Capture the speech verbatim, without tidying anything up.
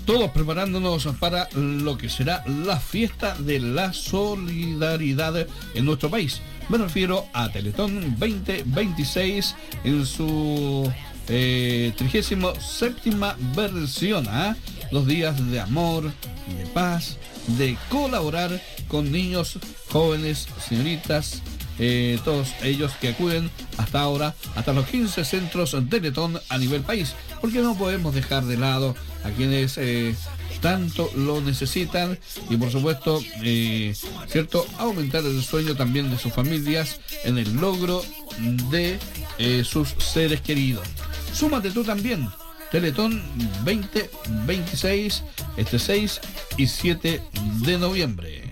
Todos preparándonos para lo que será la fiesta de la solidaridad en nuestro país. Me refiero a Teletón veinte veintiséis en su eh, trigésimo séptima versión. ¿eh? Los días de amor, de paz, de colaborar con niños, jóvenes, señoritas, eh, todos ellos que acuden hasta ahora, hasta los quince centros Teletón a nivel país, porque no podemos dejar de lado a quienes eh, tanto lo necesitan y por supuesto, eh, cierto, aumentar el sueño también de sus familias en el logro de eh, sus seres queridos. Súmate tú también. Teletón veinte veintiséis, este seis y siete de noviembre.